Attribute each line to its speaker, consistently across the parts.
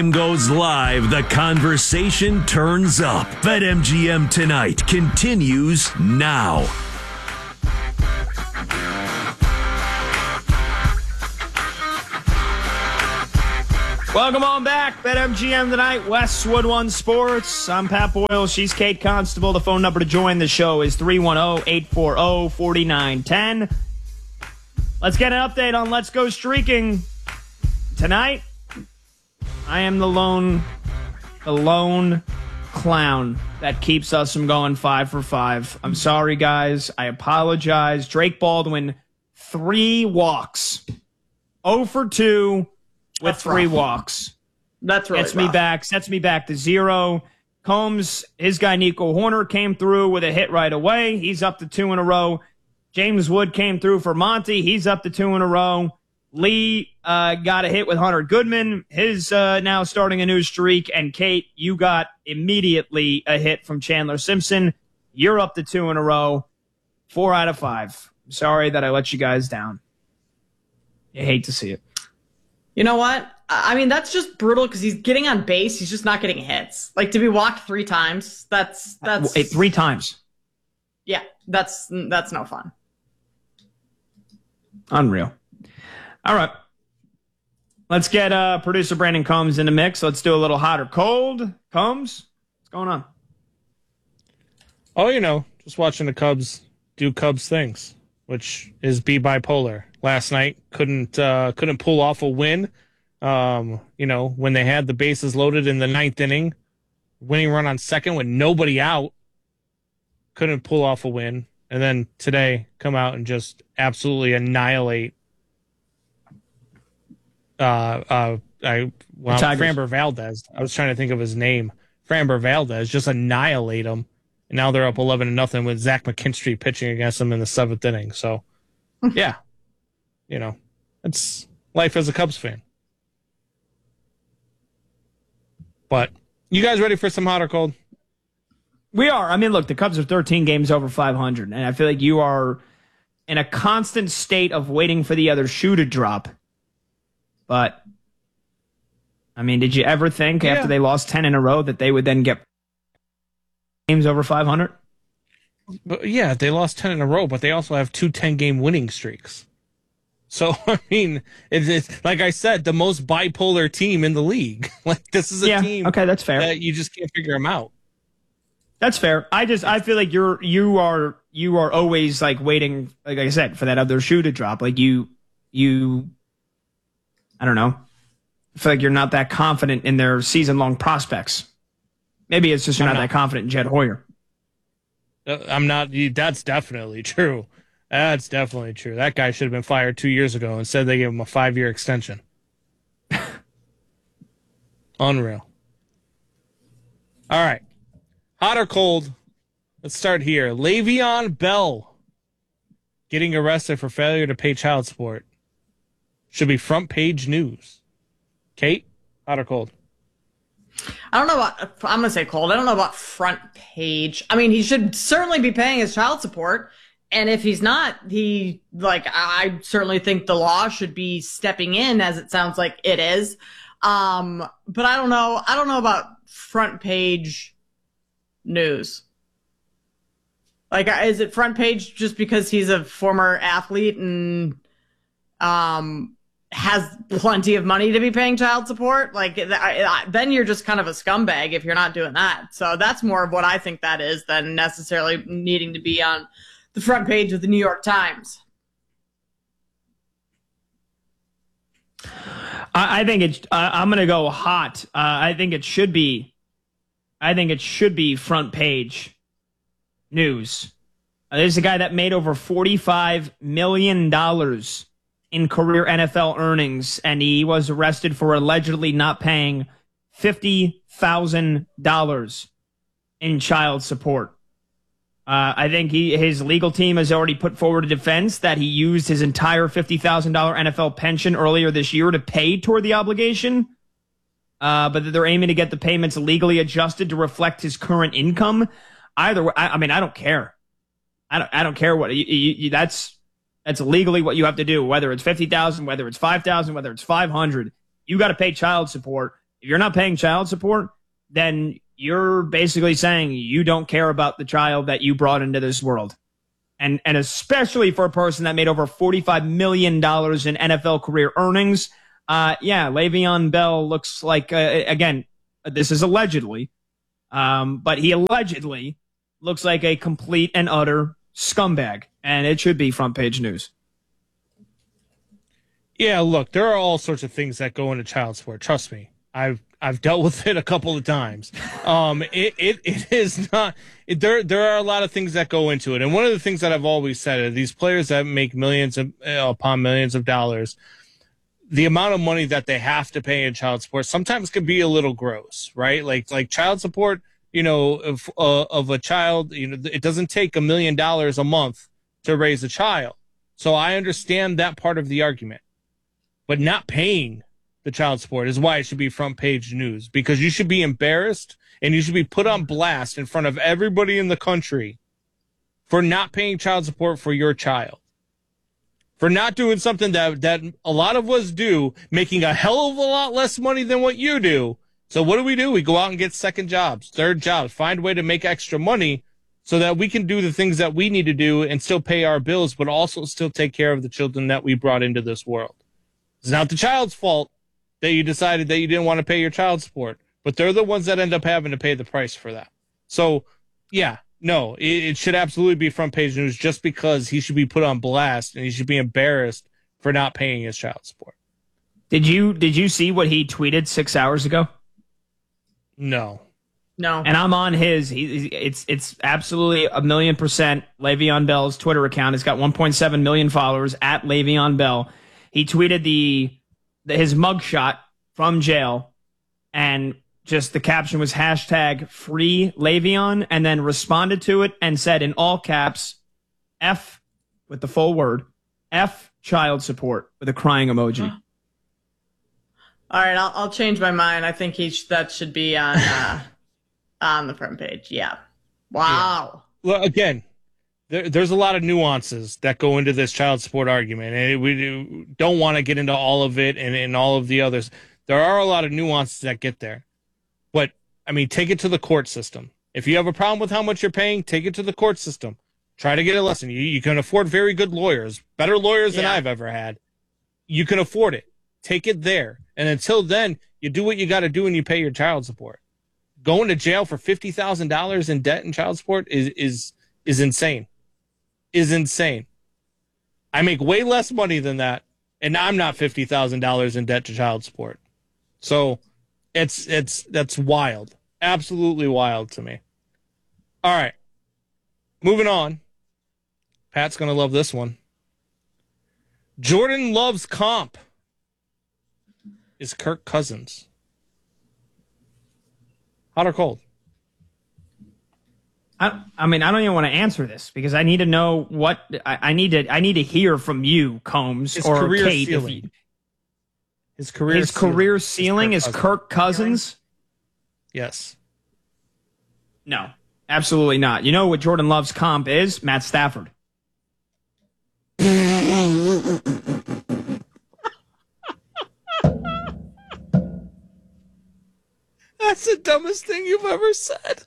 Speaker 1: Goes live, the conversation turns up. BetMGM Tonight continues now.
Speaker 2: Welcome on back. BetMGM Tonight, Westwood One Sports. I'm Pat Boyle. She's Kate Constable. The phone number to join the show is 310-840-4910. Let's get an update on Let's Go Streaking. Tonight, I am the lone clown that keeps us from going 5 for 5. I'm sorry, guys. I apologize. Drake Baldwin, 3 walks. 0 for 2 with 3 walks.
Speaker 3: That's really
Speaker 2: sets me back to 0. Combs, his guy Nico Horner came through with a hit right away. He's up to 2 in a row. James Wood came through for Monty. He's up to 2 in a row. Lee got a hit with Hunter Goodman. His now starting a new streak. And Kate, you got immediately a hit from Chandler Simpson. You're up to 2 in a row. 4 out of 5. I'm sorry that I let you guys down. I hate to see it.
Speaker 3: You know what? I mean, that's just brutal because he's getting on base. He's just not getting hits. Like, to be walked 3 times, that's
Speaker 2: 3 times.
Speaker 3: Yeah, that's no fun.
Speaker 2: Unreal. All right. Let's get producer Brandon Combs in the mix. Let's do a little hot or cold. Combs, what's going on?
Speaker 4: Oh, just watching the Cubs do Cubs things, which is be bipolar. Last night, couldn't pull off a win. When they had the bases loaded in the 9th inning, winning run on second with nobody out, couldn't pull off a win. And then today, come out and just absolutely annihilate Framber Valdez. I was trying to think of his name. Framber Valdez, just annihilate him. And now they're up 11-0 with Zach McKinstry pitching against them in the 7th inning. So, yeah, it's life as a Cubs fan. But you guys ready for some hot or cold?
Speaker 2: We are. I mean, look, the Cubs are 13 games over 500, and I feel like you are in a constant state of waiting for the other shoe to drop. But, I mean, did you ever think after they lost 10 in a row that they would then get games over 500?
Speaker 4: But yeah, they lost 10 in a row, but they also have 2 10-game winning streaks. So, I mean, it's like I said, the most bipolar team in the league. Like, this is a team
Speaker 2: that's fair.
Speaker 4: That you just can't figure them out.
Speaker 2: That's fair. I feel like you are always like waiting, like I said, for that other shoe to drop. Like you I don't know. I feel like you're not that confident in their season-long prospects. Maybe it's just you're not that confident in Jed Hoyer.
Speaker 4: I'm not. That's definitely true. That's definitely true. That guy should have been fired 2 years ago. Instead, they gave him a 5-year extension. Unreal. All right. Hot or cold? Let's start here. Le'Veon Bell getting arrested for failure to pay child support. Should be front page news. Kate, hot or cold?
Speaker 3: I don't know I'm going to say cold. I don't know about front page. I mean, he should certainly be paying his child support. And if he's not, I certainly think the law should be stepping in, as it sounds like it is. But I don't know. I don't know about front page news. Like, is it front page just because he's a former athlete and has plenty of money to be paying child support? Like, then you're just kind of a scumbag if you're not doing that. So that's more of what I think that is than necessarily needing to be on the front page of the New York Times.
Speaker 2: I think it's. I'm going to go hot. I think it should be front page news. There's a guy that made over $45 million in career NFL earnings, and he was arrested for allegedly not paying $50,000 in child support. I think his legal team has already put forward a defense that he used his entire $50,000 NFL pension earlier this year to pay toward the obligation, but that they're aiming to get the payments legally adjusted to reflect his current income. Either way, I mean, I don't care. I don't care what that's legally what you have to do. Whether it's $50,000, whether it's $5,000, whether it's $500, you got to pay child support. If you're not paying child support, then you're basically saying you don't care about the child that you brought into this world. And especially for a person that made over $45 million in NFL career earnings. Le'Veon Bell looks like, again, this is allegedly, but he allegedly looks like a complete and utter scumbag. And it should be front page news.
Speaker 4: Yeah, look, there are all sorts of things that go into child support. Trust me. I've dealt with it a couple of times. It is not there are a lot of things that go into it. And one of the things that I've always said is these players that make millions upon millions of dollars, the amount of money that they have to pay in child support sometimes can be a little gross, right? Like child support, of a child, it doesn't take $1 million a month to raise a child. So I understand that part of the argument, but not paying the child support is why it should be front page news, because you should be embarrassed and you should be put on blast in front of everybody in the country for not paying child support for your child, for not doing something that a lot of us do, making a hell of a lot less money than what you do. So what do? We go out and get second jobs, third jobs, find a way to make extra money so that we can do the things that we need to do and still pay our bills, but also still take care of the children that we brought into this world. It's not the child's fault that you decided that you didn't want to pay your child support, but they're the ones that end up having to pay the price for that. So, it should absolutely be front page news just because he should be put on blast and he should be embarrassed for not paying his child support.
Speaker 2: Did you see what he tweeted 6 hours ago?
Speaker 4: No.
Speaker 2: And I'm on his. It's absolutely 1,000,000% Le'Veon Bell's Twitter account. It's got 1.7 million followers at Le'Veon Bell. He tweeted his mugshot from jail, and just the caption was hashtag free Le'Veon, and then responded to it and said in all caps, F with the full word, F child support with a crying emoji.
Speaker 3: All right, I'll change my mind. I think that should be on the front page. Yeah. Wow.
Speaker 4: Yeah. Well, again, there's a lot of nuances that go into this child support argument, and we don't want to get into all of it and all of the others. There are a lot of nuances that get there. But, take it to the court system. If you have a problem with how much you're paying, take it to the court system. Try to get a lesson. You can afford very good lawyers, better lawyers than I've ever had. You can afford it. Take it there. And until then, you do what you got to do and you pay your child support. Going to jail for $50,000 in debt and child support is insane. Is insane. I make way less money than that, and I'm not $50,000 in debt to child support. So that's wild. Absolutely wild to me. All right. Moving on. Pat's going to love this one. Jordan Love's comp is Kirk Cousins. Hot or cold?
Speaker 2: I don't even want to answer this because I need to know what I need to hear from you, Combs, or Kate.
Speaker 4: His career
Speaker 2: ceiling is Kirk Cousins.
Speaker 4: Yes.
Speaker 2: No, absolutely not. You know what Jordan Love's comp is? Matt Stafford.
Speaker 4: That's the dumbest thing you've ever said.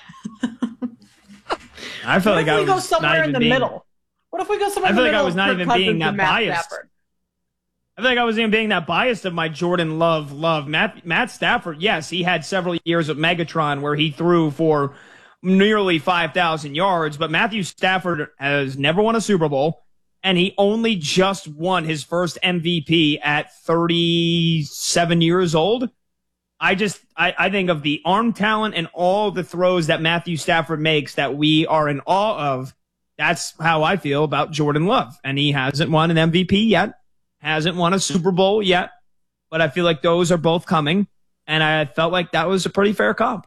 Speaker 2: I felt like I was
Speaker 3: go somewhere in the middle. What if we go somewhere in the middle?
Speaker 2: I feel like I was not even being that biased. I feel like I wasn't even being that biased of my Jordan love. Matt Stafford, yes, he had several years of Megatron where he threw for nearly 5,000 yards, but Matthew Stafford has never won a Super Bowl, and he only just won his first MVP at 37 years old. I think of the arm talent and all the throws that Matthew Stafford makes that we are in awe of. That's how I feel about Jordan Love. And he hasn't won an MVP yet, hasn't won a Super Bowl yet, but I feel like those are both coming. And I felt like that was a pretty fair comp.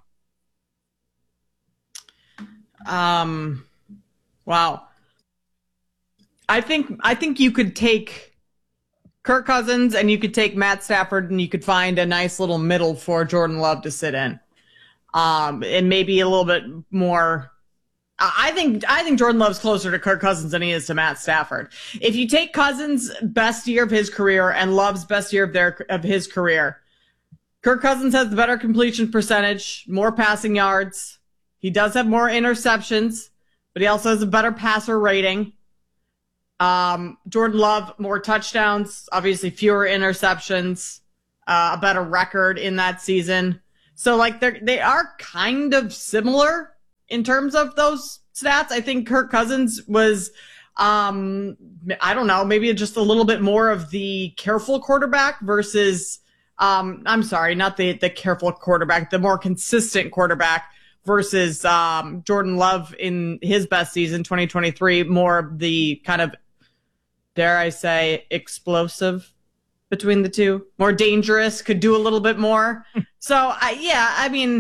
Speaker 3: Wow. I think you could take Kirk Cousins and you could take Matt Stafford and you could find a nice little middle for Jordan Love to sit in. And maybe a little bit more. I think Jordan Love's closer to Kirk Cousins than he is to Matt Stafford. If you take Cousins' best year of his career and Love's best year of his career, Kirk Cousins has the better completion percentage, more passing yards. He does have more interceptions, but he also has a better passer rating. Jordan Love, more touchdowns, obviously fewer interceptions, a better record in that season. So like they are kind of similar in terms of those stats. I think Kirk Cousins was, I don't know, maybe just a little bit more of the careful quarterback versus, I'm sorry, not the careful quarterback, the more consistent quarterback versus Jordan Love in his best season, 2023, more of the kind of, dare I say, explosive between the two, more dangerous, could do a little bit more. So,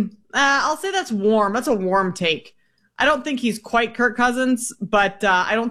Speaker 3: I'll say that's warm. That's a warm take. I don't think he's quite Kirk Cousins, but I don't